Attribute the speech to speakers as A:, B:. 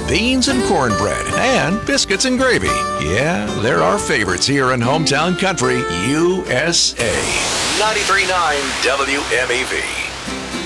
A: beans and cornbread, and biscuits and gravy. Yeah, they're our favorites here in Hometown Country, USA. 93.9 WMEV.